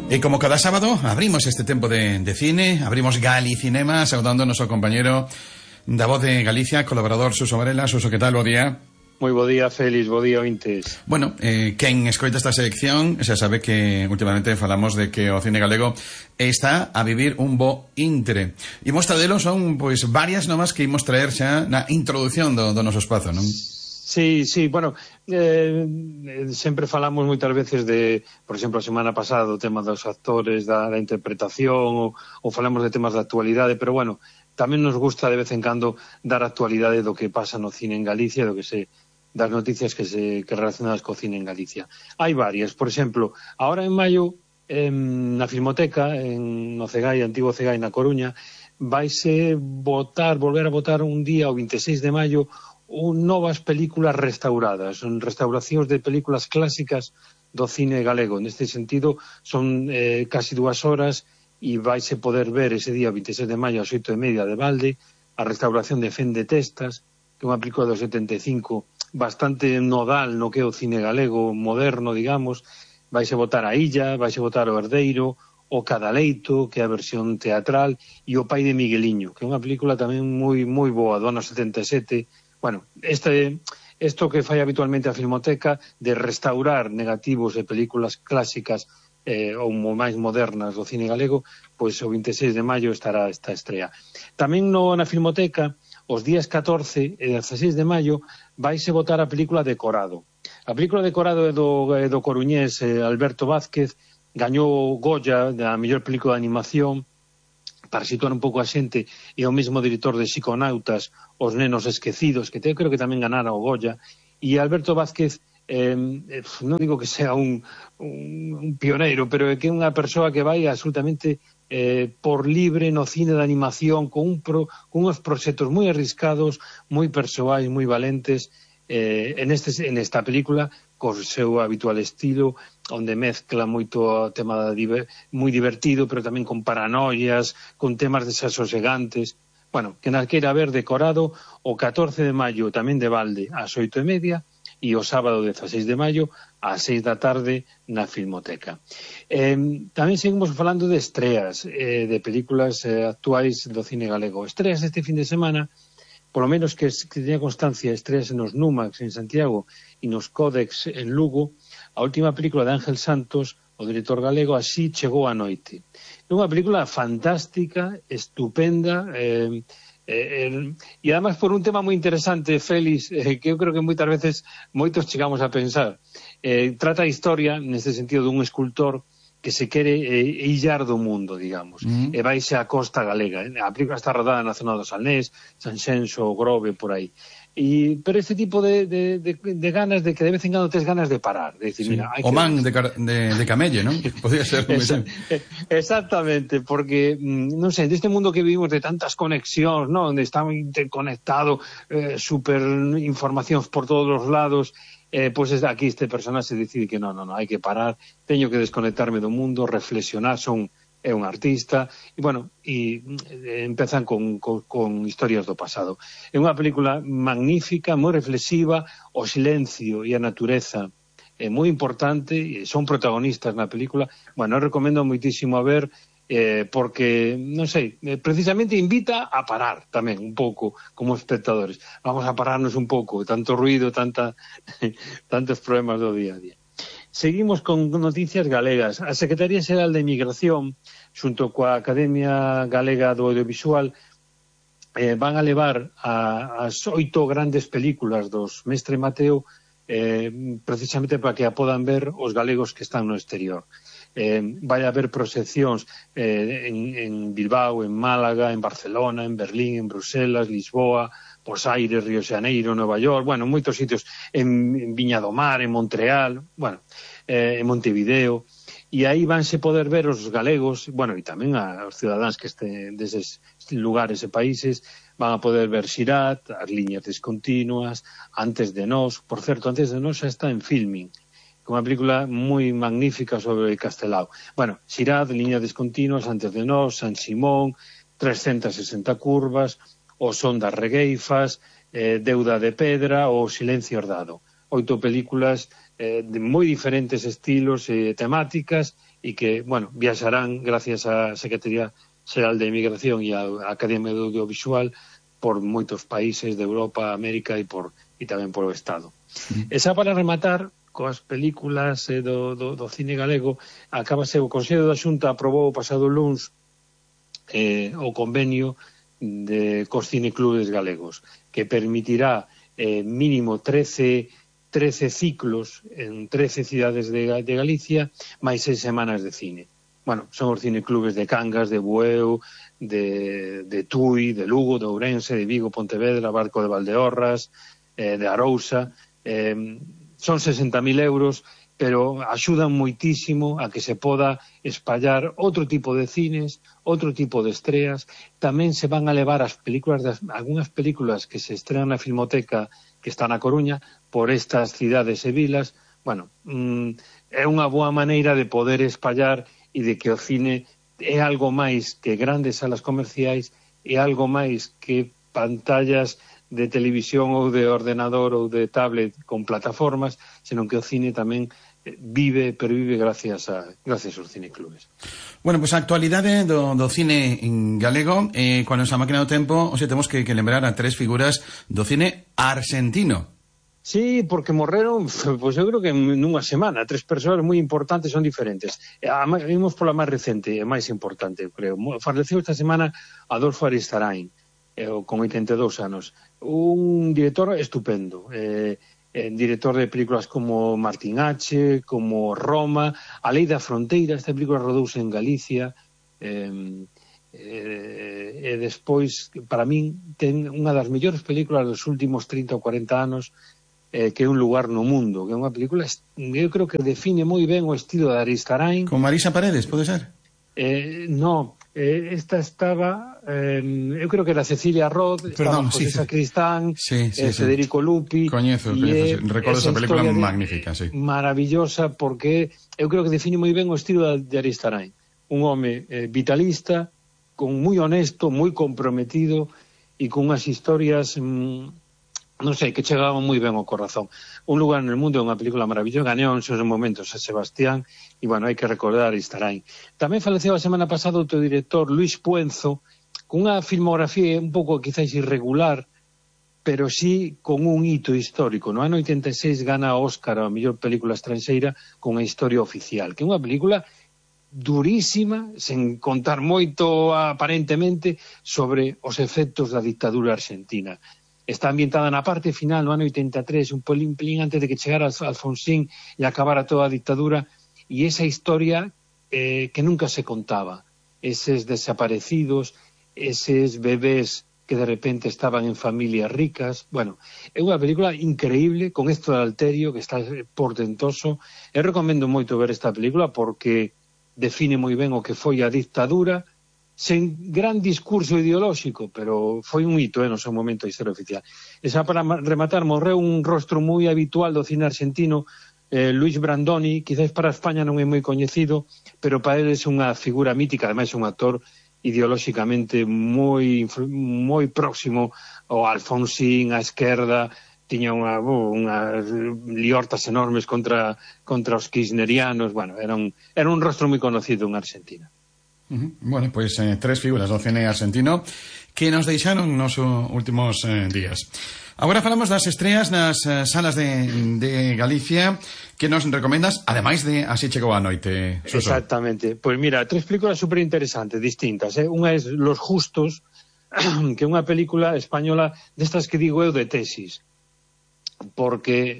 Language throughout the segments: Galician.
E como cada sábado abrimos este tempo de cine, abrimos Galicinema, saudando ao noso compañero da Voz de Galicia, colaborador Suso Varela. Suso, que tal? Bo día. Moi bo día, Félix, bo día, ointes. Bueno, quen escoita esta sección xa sabe que últimamente falamos de que o cine galego está a vivir un bo íntere. E mostradelo son, pois, varias nomas que imos traer xa na introdución do noso espazo, non? Sí, bueno, sempre falamos moitas veces de, por exemplo, a semana pasada, o tema dos actores, da interpretación, ou falamos de temas de actualidade, pero bueno, tamén nos gusta de vez en cando dar actualidade do que pasa no cine en Galicia, das noticias que relacionadas co cine en Galicia. Hai varias, por exemplo, ahora en maio, na Filmoteca, no Cegai, antigo Cegai na Coruña, vaise volver a votar un día, o 26 de maio, novas películas restauradas, son restauracións de películas clásicas do cine galego. Neste sentido, son casi 2 horas e vaise poder ver ese día 26 de maio ás 8:30 de Balde a restauración de Fende Testas, que é unha película do 75 bastante nodal no que é o cine galego moderno, digamos. Vaise votar a Illa, vaise votar o Herdeiro, o Cadaleito, que é a versión teatral, e o Pai de Migueliño, que é unha película tamén moi boa, do ano 77. Bueno, isto que fai habitualmente a Filmoteca de restaurar negativos de películas clásicas ou máis modernas do cine galego, pois o 26 de maio estará esta estrea. Tamén na Filmoteca, os días 14 e 16 de maio, vaise votar a película Decorado. A película Decorado é do coruñés Alberto Vázquez, gañou Goya da mellor película de animación. Para situar un pouco a xente, é o mesmo director de Psiconautas, Os nenos esquecidos, que creo que tamén ganara o Goya, e Alberto Vázquez, non digo que sea un pioneiro, pero é que é unha persoa que vai absolutamente por libre no cine de animación, con uns proxectos moi arriscados, moi persoais, moi valentes, en esta película, co seu habitual estilo, onde mezcla moito o tema moi divertido, pero tamén con paranoias, con temas desasosegantes. Bueno, que nas queira ver Decorado o 14 de maio tamén de Balde ás 8:30 e o sábado 16 de maio ás 6 da tarde na Filmoteca. Tamén seguimos falando de estreas de películas actuais do cine galego. Estreas este fin de semana, polo menos que teña constancia, estreas nos Numax en Santiago e nos Códex en Lugo. A última película de Ángel Santos, o director galego, Así chegou a noite. É unha película fantástica, estupenda, e además por un tema moi interesante, Félix, que eu creo que moitas veces moitos chegamos a pensar. Trata a historia, neste sentido, dun escultor que se quere illar do mundo, digamos, e vaise á costa galega. A película está rodada na zona do Salnés, Sanxenxo, Grove, por aí. Pero este tipo de ganas de que de vez en cando tes ganas de parar, de decir, sí, mira, o man de Camelle, non? Podría ser exactamente, porque non sei, deste mundo que vivimos de tantas conexións, non, onde está interconectado, super informacións por todos os lados, pois aquí este personaxe decide que non, hai que parar, teño que desconectarme do mundo, reflexionar, é un artista, e bueno, empezan con historias do pasado. É unha película magnífica, moi reflexiva, o silencio e a natureza é moi importante, son protagonistas na película. Bueno, eu recomendo moitísimo a ver, porque, non sei, precisamente invita a parar tamén un pouco como espectadores. Vamos a pararnos un pouco, tanto ruido, tantos problemas do día a día. Seguimos con noticias galegas. A Secretaría Xeral de Migración, xunto coa Academia Galega do Audiovisual, van a levar as 8 grandes películas dos Mestre Mateo, precisamente para que a podan ver os galegos que están no exterior. Vai haber proxeccións en Bilbao, en Málaga, en Barcelona, en Berlín, en Bruselas, Lisboa, Buenos Aires, Río de Janeiro, Nova York, bueno, moitos sitios, en Viña do Mar, en Montreal, bueno, en Montevideo, e aí vanse poder ver os galegos, bueno, e tamén os cidadáns que estén deses lugares e países, van a poder ver Xirat, as liñas descontinuas, Antes de Nós. Por certo, Antes de Nós xa está en filming, unha película moi magnífica sobre Castelao. Bueno, Xirat, liñas descontinuas, Antes de Nós, San Simón, 360 curvas, O son das regueifas, Deuda de pedra ou Silencio hordado. 8 películas de moi diferentes estilos e temáticas, e que, bueno, viaxarán gracias á Secretaría Xeral de Inmigración e á Academia de Audiovisual por moitos países de Europa, América e tamén por o Estado. E xa para rematar coas películas do cine galego, acabase o Consello da Xunta aprobou o pasado luns o convenio cos cineclubes galegos, que permitirá mínimo 13 ciclos en 13 cidades de Galicia, máis 6 semanas de cine. Bueno, son os cineclubes de Cangas, de Bueu, de Tui, de Lugo, de Ourense, de Vigo, Pontevedra, Barco de Valdeorras, de Arousa. Son 60.000 euros, pero axudan moitísimo a que se poda espallar outro tipo de cines, outro tipo de estreas. Tamén se van a levar algunhas películas que se estrean na Filmoteca, que está na Coruña, por estas cidades e vilas. Bueno, é unha boa maneira de poder espallar e de que o cine é algo máis que grandes salas comerciais, é algo máis que pantallas de televisión ou de ordenador ou de tablet con plataformas, senón que o cine tamén pervive gracias aos cineclubes. Bueno, pois a actualidade do cine en galego, cuando nos ha máquina do tempo, temos que lembrar a 3 figuras do cine argentino. Sí, porque morreron, pois eu creo que nunha semana, 3 persoas moi importantes, son diferentes. Vimos pola máis recente, e máis importante, creo. Faleceu esta semana Adolfo Aristarain, con 82 anos. Un director estupendo, director de películas como Martín H, como Roma, A Lei da Fronteira. Esta película rodouse en Galicia, e despois, para min, ten unha das mellores películas dos últimos 30 ou 40 anos, que é Un lugar no mundo, que é unha película, eu creo que define moi ben o estilo de Aristarain. Con Marisa Paredes, pode ser? No, esta estaba, eu creo que era Cecilia Roth, Perdón, José Sacristán, Federico Lupi. Coñezo, recordo esa película magnífica, sí. Maravillosa, porque eu creo que define moi ben o estilo de Aristarain. Un home vitalista, moi honesto, moi comprometido, e con unhas historias non sei, que chegaban moi ben ao corazón. Un lugar no mundo é unha película maravillosa, gañou en seus momentos a Sebastián, e, bueno, hai que recordar Aristarain. Tamén faleceu a semana pasada outro director, Luis Puenzo, con unha filmografía un pouco quizás irregular, pero sí con un hito histórico. No ano 86 gana Óscar a mellor película estranxeira con A historia oficial, que é unha película durísima, sen contar moito aparentemente, sobre os efectos da dictadura argentina. Está ambientada na parte final, no ano 83, un pelín antes de que chegara Alfonsín e acabara toda a dictadura, e esa historia que nunca se contaba. Eses desaparecidos, eses bebés que de repente estaban en familias ricas. Bueno, é unha película increíble, con esto de Alterio, que está portentoso. Eu recomendo moito ver esta película porque define moi ben o que foi a dictadura, sen gran discurso ideolóxico, pero foi un hito no seu momento a historia oficial. E xa para rematar, morreu un rostro moi habitual do cine argentino, Luis Brandoni. Quizás para España non é moi coñecido, pero para ele é unha figura mítica, ademais é un actor ideolóxicamente moi próximo ao Alfonsín, á esquerda. Tiña unhas liortas enormes contra os kirchnerianos. Bueno, era un rostro moi conocido en Argentina. Bueno, pois 3 figuras do cine argentino que nos deixaron nos últimos días. Agora falamos das estreas nas salas de Galicia que nos recomendas, ademais de Así chegou a noite, Suso. Exactamente. Pois mira, 3 películas super interesantes, distintas. Unha é Los Justos, que é unha película española destas que digo eu de tesis, porque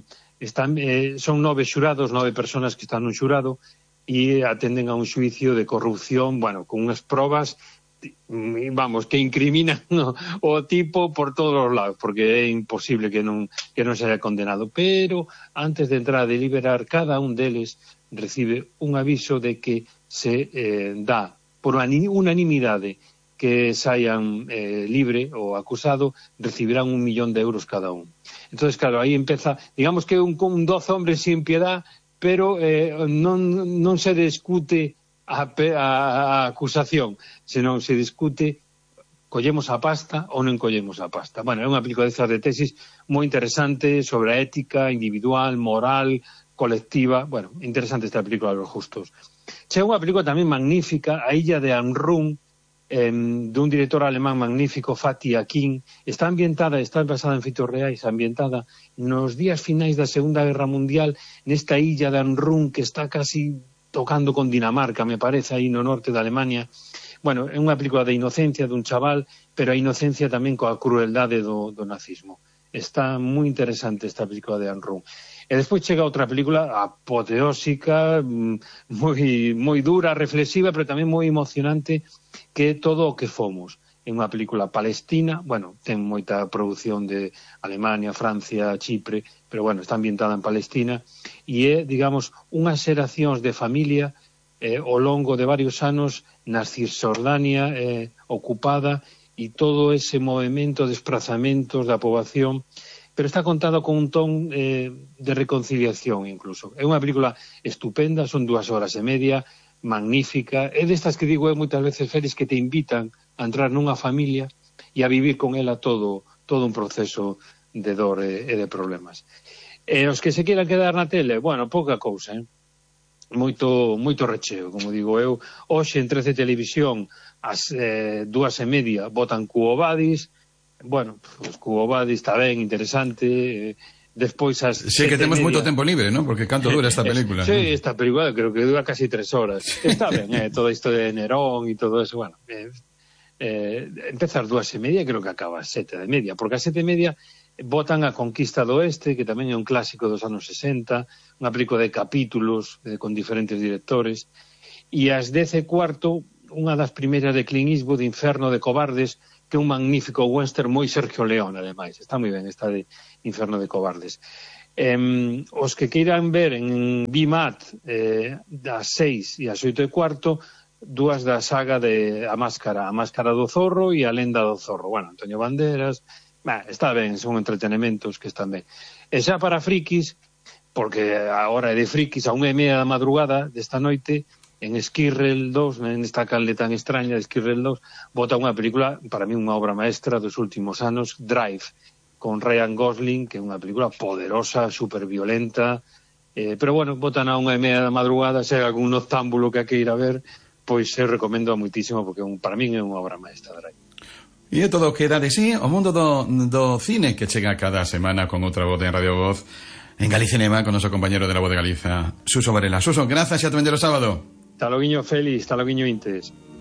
son 9 xurados, 9 personas que están nun xurado, e atenden a un xuicio de corrupción, bueno, con unhas probas, vamos, que incriminan o tipo por todos os lados, porque é imposible que non se haya condenado. Pero antes de entrar a deliberar, cada un deles recibe un aviso de que se dá por unanimidade que saian libre o acusado, recibirán 1 millón de euros cada un. Entonces, claro, aí empeza, digamos que un 12 hombres sin piedad, pero non se discute a acusación, senón se discute collemos a pasta ou non collemos a pasta. Bueno, é unha película de tesis moi interesante sobre a ética individual, moral, colectiva. Bueno, interesante esta película de los justos. Chega unha película tamén magnífica, A Illa de Amrún, dun director alemán magnífico, Fatih Akin. Está basada en feitos reais, ambientada nos días finais da Segunda Guerra Mundial, nesta illa de Amrún que está casi tocando con Dinamarca, me parece, aí no norte da Alemania. Bueno, é unha película de inocencia dun chaval, pero a inocencia tamén coa crueldade do nazismo. Está moi interesante esta película de Amrún. E despois chega outra película apoteósica, moi dura, reflexiva, pero tamén moi emocionante, que é Todo o que fomos. É unha película palestina, bueno, ten moita produción de Alemania, Francia, Chipre, pero bueno, está ambientada en Palestina, e é, digamos, unhas xeracións de familia ao longo de varios anos na Cisjordania ocupada, e todo ese movimento de desplazamentos da poboación, pero está contado con un ton de reconciliación incluso. É unha película estupenda, son 2 horas e media, magnífica. É destas que digo moitas veces, Félix, que te invitan a entrar nunha familia e a vivir con ela todo un proceso de dor e de problemas. E os que se queiran quedar na tele, bueno, pouca cousa, moito recheo, como digo eu. Hoxe en 13 Televisión ás 2:30 botan Quo Vadis. Bueno, pues Quo Vadis está ben, interesante. Despois as sí, que temos moito tempo libre, ¿no? Porque canto dura esta película. Sí, ¿no? Esta película creo que dura casi 3 horas. Está ben, toda isto de Nerón e todo eso, bueno. Empeza ás 2:30, creo que acaba ás 7:30, porque ás 7:30 botan A Conquista do Oeste, que tamén é un clásico dos anos 60, unha película de capítulos con diferentes directores, e ás 10:15, unha das primeiras de Clint Eastwood, Inferno de Cobardes, que é un magnífico western moi Sergio Leone, ademais. Está moi ben esta de Inferno de Cobardes. Os que queiran ver en BMAT das 6 e as 8:15, 2 da saga de A Máscara do Zorro e A Lenda do Zorro. Bueno, Antonio Banderas, está ben, son entretenementos que están ben. E xa para frikis, porque a hora é de frikis, a 1:30 da madrugada desta noite, en Esquirrel 2, nesta calde tan extraña de Esquirrel 2, bota unha película, para mí unha obra maestra dos últimos anos, Drive, con Ryan Gosling, que é unha película poderosa, superviolenta, pero bueno, botan a 1:30 da madrugada, se hai algún noctámbulo que hai que ir a ver, pois se recomendo moitísimo, porque para mí é unha obra maestra, Drive. E é todo o que dá de sí o mundo do cine, que chega cada semana con outra voz en Radio Voz, en Galicinema, con noso compañero de la Voz de Galiza, Suso Varela. Suso, grazas e ata vendelo sábado. Hasta loguiño, Félix, hasta loguiño, Intes.